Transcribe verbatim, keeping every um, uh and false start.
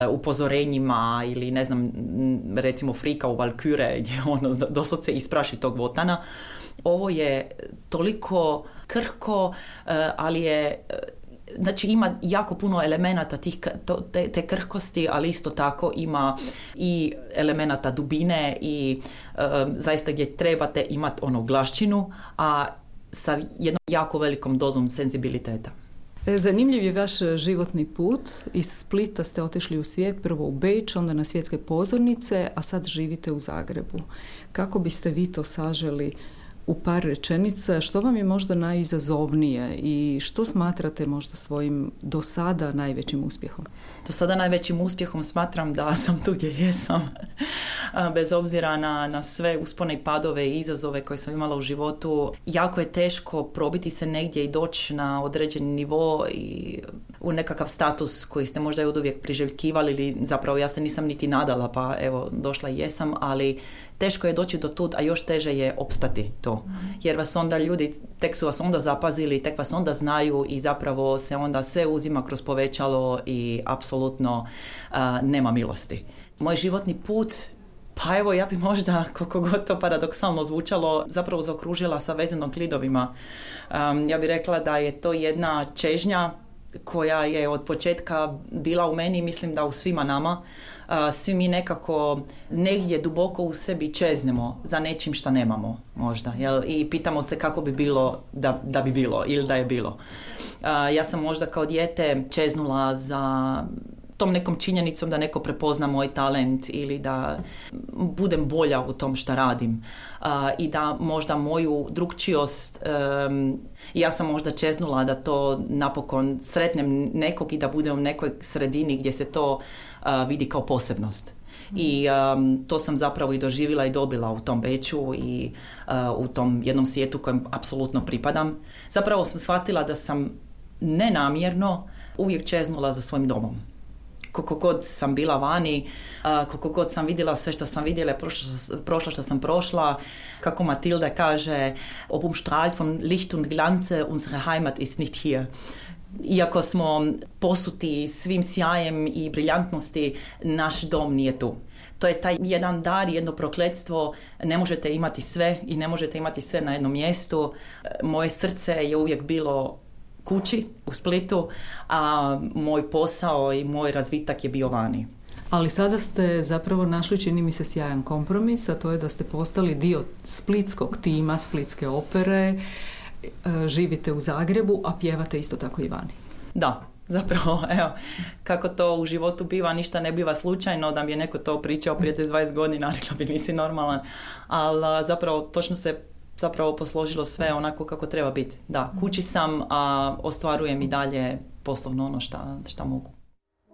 upozorenjima ili ne znam, recimo Frika u Valkyrie gdje ono doslovce ispraši tog Votana. Ovo je toliko krhko, ali je, znači ima jako puno elemenata tih, te, te krhkosti, ali isto tako ima i elemenata dubine i um, zaista gdje trebate imati ono glašćinu, a sa jednom jako velikom dozom senzibiliteta. Zanimljiv je vaš životni put. Iz Splita ste otišli u svijet, prvo u Beč, onda na svjetske pozornice, a sad živite u Zagrebu. Kako biste vi to saželi u par rečenica? Što vam je možda najizazovnije i što smatrate možda svojim do sada najvećim uspjehom? Do sada najvećim uspjehom smatram da sam tu gdje jesam. Bez obzira na, na sve uspone i padove i izazove koje sam imala u životu. Jako je teško probiti se negdje i doći na određeni nivo i u nekakav status koji ste možda i oduvijek priželjkivali ili zapravo ja se nisam niti nadala pa evo došla i jesam, ali teško je doći do tud, a još teže je opstati to. Jer vas onda ljudi, tek su vas onda zapazili, tek vas onda znaju i zapravo se onda sve uzima kroz povećalo i apsolutno uh, nema milosti. Moj životni put, pa evo ja bi možda, koliko god to paradoksalno zvučalo, zapravo zaokružila sa vezenom klidovima. Um, ja bih rekla da je to jedna čežnja koja je od početka bila u meni, mislim da u svima nama. Uh, svi mi nekako negdje duboko u sebi čeznemo za nečim šta nemamo možda, jel? I pitamo se kako bi bilo da, da bi bilo ili da je bilo. Uh, ja sam možda kao dijete čeznula za tom nekom činjenicom da neko prepozna moj talent ili da budem bolja u tom šta radim uh, i da možda moju drukčijost um, ja sam možda čeznula da to napokon sretnem nekog i da budem u nekoj sredini gdje se to uh, vidi kao posebnost. Mm. I um, to sam zapravo i doživjela i dobila u tom Beču i uh, u tom jednom svijetu kojem apsolutno pripadam. Zapravo sam shvatila da sam nenamjerno uvijek čeznula za svojim domom. Koliko god sam bila vani, uh, koliko god sam vidjela sve što sam vidjela, prošla, prošla što sam prošla, kako Matilda kaže, ob umstrahlt von Licht und Glanze, unsere Heimat ist nicht hier. Iako smo posuti svim sjajem i briljantnosti, naš dom nije tu. To je taj jedan dar, jedno prokletstvo, ne možete imati sve i ne možete imati sve na jednom mjestu. Moje srce je uvijek bilo kući u Splitu, a moj posao i moj razvitak je bio vani. Ali sada ste zapravo našli, čini mi se, sjajan kompromis, a to je da ste postali dio splitskog tima, Splitske opere, živite u Zagrebu, a pjevate isto tako i vani. Da, zapravo, evo, kako to u životu biva, ništa ne biva slučajno, da mi je neko to pričao prije dvadeset godina, rekla bi nisi normalan, ali zapravo točno se zapravo posložilo sve onako kako treba biti. Da, kući sam, a ostvarujem i dalje poslovno ono šta, šta mogu.